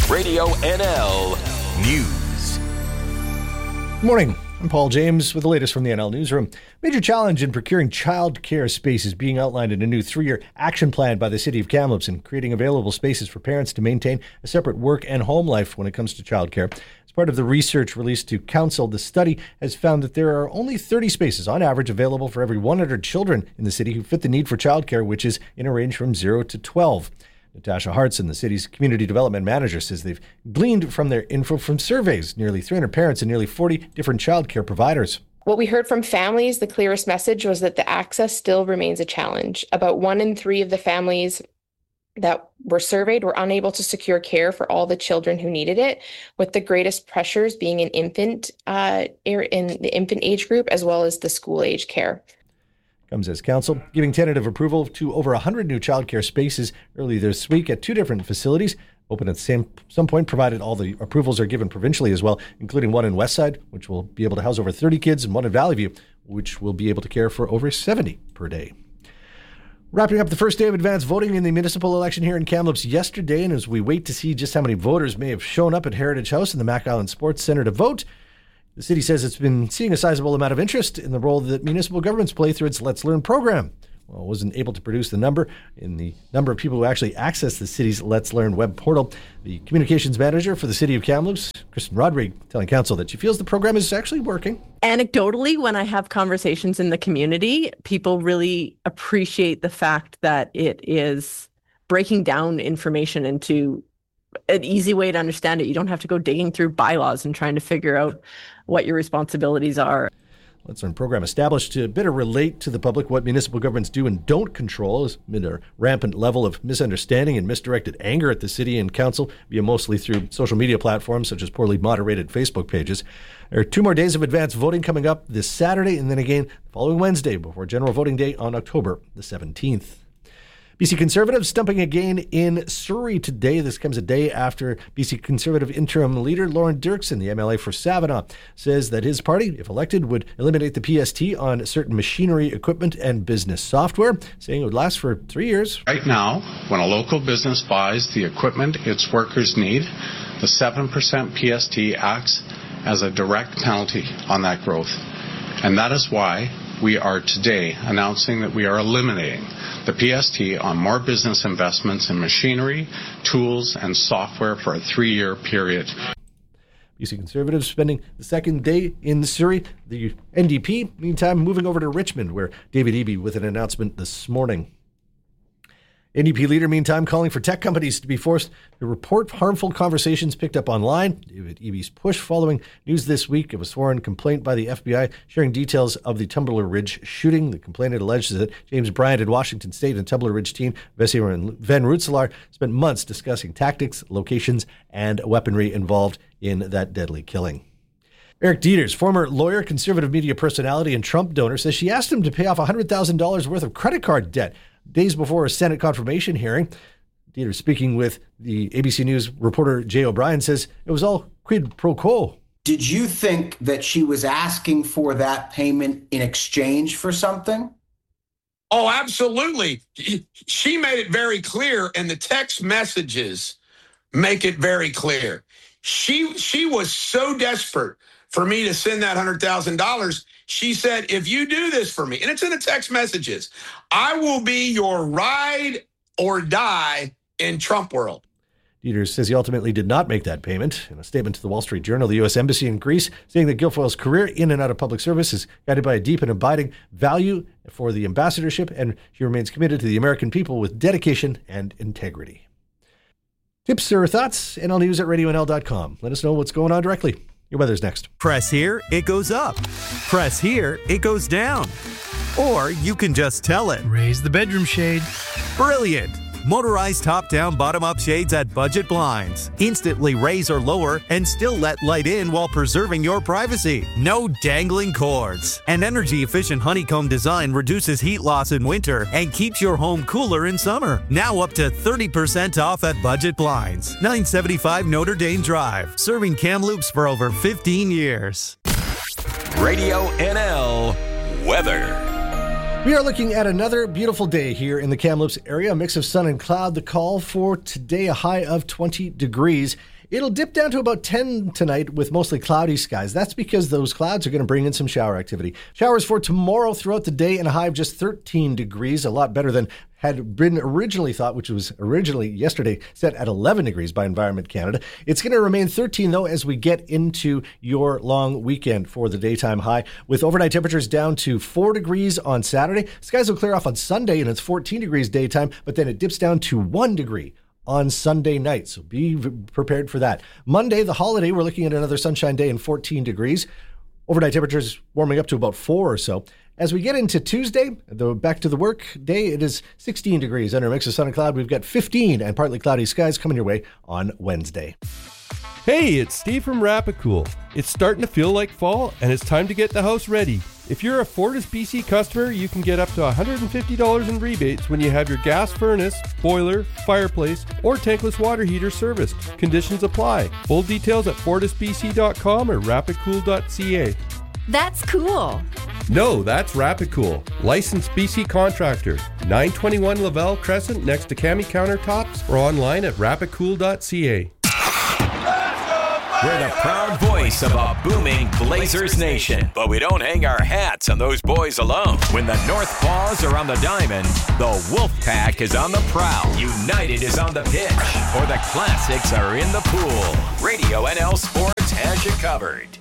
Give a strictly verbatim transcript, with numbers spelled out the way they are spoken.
Radio N L News. Good morning. I'm Paul James with the latest from the N L Newsroom. Major challenge in procuring child care spaces being outlined in a new three-year action plan by the City of Kamloops and creating available spaces for parents to maintain a separate work and home life when it comes to child care. As part of the research released to Council, the study has found that there are only thirty spaces on average available for every one hundred children in the city who fit the need for child care, which is in a range from zero to twelve. Natasha Hartson, the city's community development manager, says they've gleaned from their info from surveys, nearly three hundred parents and nearly forty different child care providers. What we heard from families, the clearest message was that the access still remains a challenge. About one in three of the families that were surveyed were unable to secure care for all the children who needed it, with the greatest pressures being in infant, uh, in the infant age group, as well as the school age care. Comes as council giving tentative approval to over one hundred new childcare spaces early this week at two different facilities, open at the same some point, provided all the approvals are given provincially as well, including one in Westside, which will be able to house over thirty kids, and one in Valley View, which will be able to care for over seventy per day. Wrapping up the first day of advance voting in the municipal election here in Kamloops yesterday, and as we wait to see just how many voters may have shown up at Heritage House and the Mac Island Sports Centre to vote, the city says it's been seeing a sizable amount of interest in the role that municipal governments play through its Let's Learn program. Well, it wasn't able to produce the number in the number of people who actually access the city's Let's Learn web portal. The communications manager for the city of Kamloops, Kristen Rodrigue, telling council that she feels the program is actually working. Anecdotally, when I have conversations in the community, people really appreciate the fact that it is breaking down information into an easy way to understand it. You don't have to go digging through bylaws and trying to figure out what your responsibilities are. Let's Learn program established to better relate to the public what municipal governments do and don't control amid a rampant level of misunderstanding and misdirected anger at the city and council via mostly through social media platforms such as poorly moderated Facebook pages. There are two more days of advance voting coming up this Saturday and then again the following Wednesday before general voting day on October the seventeenth. B C Conservatives stumping again in Surrey today. This comes a day after B C Conservative interim leader Lauren Dirksen, the M L A for Savona, says that his party, if elected, would eliminate the P S T on certain machinery, equipment, and business software, saying it would last for three years. Right now, when a local business buys the equipment its workers need, the seven percent P S T acts as a direct penalty on that growth. And that is why we are today announcing that we are eliminating the P S T on more business investments in machinery, tools, and software for a three-year period. B C Conservatives spending the second day in Surrey. The N D P, meantime, moving over to Richmond, where David Eby with an announcement this morning. N D P leader, meantime, calling for tech companies to be forced to report harmful conversations picked up online. David Eby's push following news this week of a sworn complaint by the F B I sharing details of the Tumbler Ridge shooting. The complainant alleges that James Bryant and Washington State and Tumbler Ridge team Vesey and Van Rootselaar spent months discussing tactics, locations, and weaponry involved in that deadly killing. Eric Dieters, former lawyer, conservative media personality, and Trump donor, says she asked him to pay off one hundred thousand dollars worth of credit card debt days before a Senate confirmation hearing. Dieters, speaking with the A B C News reporter Jay O'Brien, says it was all quid pro quo. Did you think that she was asking for that payment in exchange for something? Oh, absolutely. She made it very clear, and the text messages make it very clear. She she was so desperate for me to send that one hundred thousand dollars. She said, if you do this for me, and it's in the text messages, I will be your ride or die in Trump world. Dieters says he ultimately did not make that payment. In a statement to the Wall Street Journal, the U S Embassy in Greece saying that Guilfoyle's career in and out of public service is guided by a deep and abiding value for the ambassadorship, and she remains committed to the American people with dedication and integrity. Tips or thoughts? N L News at radio N L dot com. Let us know what's going on directly. Your weather's next. Press here, it goes up. Press here, it goes down. Or you can just tell it. Raise the bedroom shade. Brilliant. Motorized top-down, bottom-up shades at Budget Blinds. Instantly raise or lower and still let light in while preserving your privacy. No dangling cords. An energy-efficient honeycomb design reduces heat loss in winter and keeps your home cooler in summer. Now up to thirty percent off at Budget Blinds. nine seventy-five Notre Dame Drive. Serving Kamloops for over fifteen years. Radio N L weather. We are looking at another beautiful day here in the Kamloops area. A mix of sun and cloud. The call for today, a high of twenty degrees. It'll dip down to about ten tonight with mostly cloudy skies. That's because those clouds are going to bring in some shower activity. Showers for tomorrow throughout the day and a high of just thirteen degrees, a lot better than had been originally thought, which was originally yesterday set at eleven degrees by Environment Canada. It's going to remain thirteen, though, as we get into your long weekend for the daytime high, with overnight temperatures down to four degrees on Saturday. Skies will clear off on Sunday, and it's fourteen degrees daytime, but then it dips down to one degree on Sunday night, so be prepared for that. Monday, the holiday, we're looking at another sunshine day and fourteen degrees. Overnight temperatures warming up to about four or so. As we get into Tuesday, the back to the work day, it is sixteen degrees under a mix of sun and cloud. We've got fifteen and partly cloudy skies coming your way on Wednesday. Hey, it's Steve from Rapicool. It's starting to feel like fall, and it's time to get the house ready. If you're a FortisBC customer, you can get up to one hundred fifty dollars in rebates when you have your gas furnace, boiler, fireplace, or tankless water heater serviced. Conditions apply. Full details at fortis b c dot com or rapicool dot c a. That's cool. No, that's Rapicool. Licensed B C contractor. nine twenty-one Lavelle Crescent next to Cami Countertops or online at rapicool dot c a. We're the proud voice of a booming Blazers nation, but we don't hang our hats on those boys alone. When the North Paws are on the diamond, the Wolfpack is on the prowl, United is on the pitch, or the Classics are in the pool. Radio N L Sports has you covered.